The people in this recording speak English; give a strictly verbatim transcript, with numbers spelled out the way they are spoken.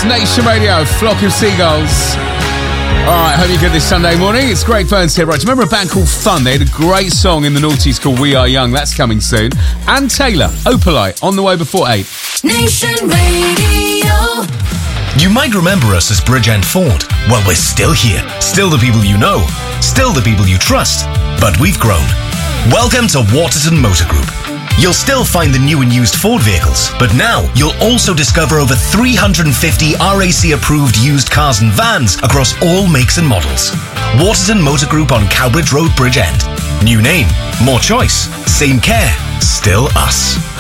Nation Radio, Flock of Seagulls. All right, hope you're good this Sunday morning. It's Greg Burns here. Right, do you remember a band called Fun? They had a great song in the noughties called We Are Young. That's coming soon. And Taylor, Opalite, on the way before eight. Nation Radio. You might remember us as Bridgend Ford. Well, we're still here. Still the people you know. Still the people you trust. But we've grown. Welcome to Waterton Motor Group. You'll still find the new and used Ford vehicles, but now you'll also discover over three hundred fifty R A C-approved used cars and vans across all makes and models. Waterton Motor Group on Cowbridge Road, Bridgend. New name, more choice, same care, still us.